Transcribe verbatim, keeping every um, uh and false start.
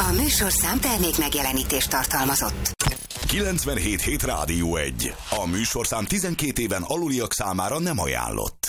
A műsorszám termék megjelenítést tartalmazott. kilencvenhét hét Rádió egy. A műsorszám tizenkét éven aluliak számára nem ajánlott.